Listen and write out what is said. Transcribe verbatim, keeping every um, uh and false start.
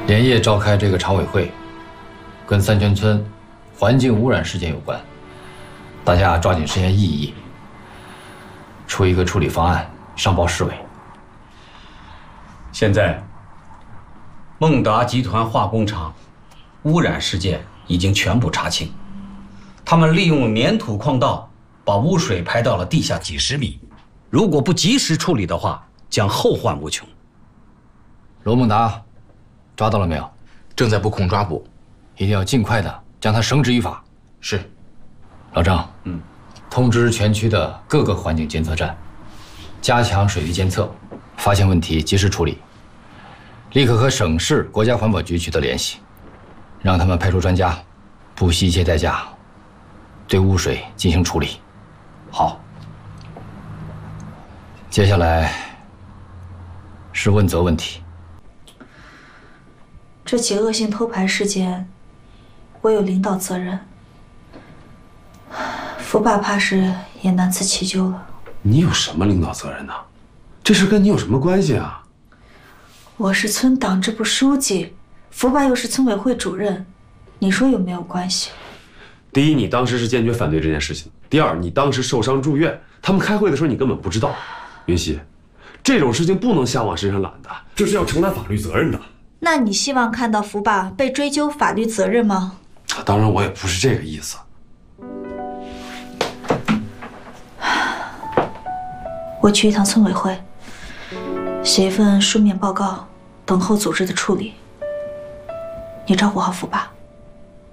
连夜召开这个常委会，跟三泉村环境污染事件有关，大家抓紧时间议一议，出一个处理方案，上报市委。 现在，孟达集团化工厂污染事件已经全部查清，他们利用粘土矿道把污水排到了地下几十米，如果不及时处理的话，将后患无穷。 罗孟达抓到了没有？ 正在布控抓捕， 一定要尽快的将他绳之于法。 是。 老郑， 嗯， 通知全区的各个环境监测站，加强水利监测，发现问题及时处理。立刻和省市国家环保局取得联系，让他们派出专家，不惜一切代价，对污水进行处理。 好。 接下来是问责问题。 这起恶性偷排事件，我有领导责任。福爸怕是也难辞其咎了。 你有什么领导责任呢？这事跟你有什么关系啊？ 我是村党支部书记，福爸又是村委会主任，你说有没有关系？ 第一，你当时是坚决反对这件事情；第二，你当时受伤住院，他们开会的时候你根本不知道。云溪，这种事情不能瞎往身上揽的，这是要承担法律责任的。 那你希望看到福爸被追究法律责任吗？ 当然，我也不是这个意思。 我去一趟村委会，写一份书面报告，等候组织的处理。你照顾好福爸。